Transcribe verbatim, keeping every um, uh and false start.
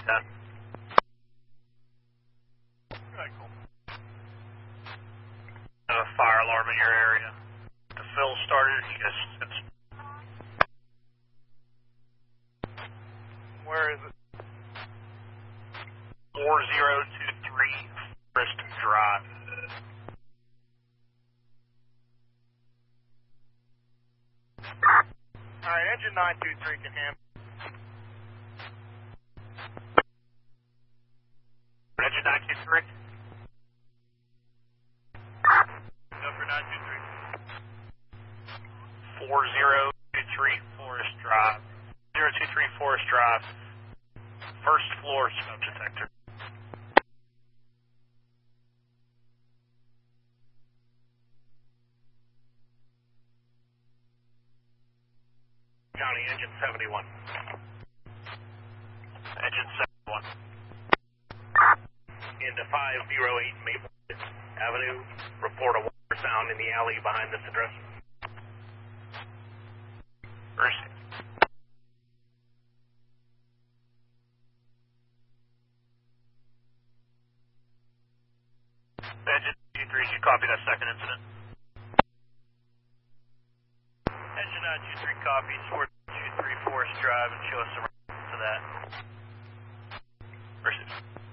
that. Alright, cool. Have a fire alarm in your area. The fill started, you guys, it's... Where is it? four zero two three Forest Drive. Alright, engine nine two three can handle. Engine nine two three. Number nine two three. four zero two three Forest Drive. zero two three Forest Drive. First floor smoke detector. County engine seventy-one. Engine seventy-one. Into five zero eight Maple Avenue. Report a water sound in the alley behind this address. Received. Engine two three, you copy that second incident? Engine nine two three copy, Sword two three Forest Drive, and show us the rest to that. Received.